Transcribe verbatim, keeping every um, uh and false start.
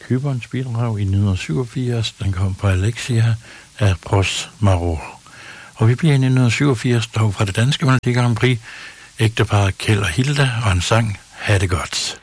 Cyperns bidrag i nitten syvogfirs. Den kom på Alexia af Pros Maro. Og vi bliver i nitten syvogfirs dog fra det danske Melodi Grand Prix. Ægteparret Kjeld og Hilda og en sang Ha' det godt.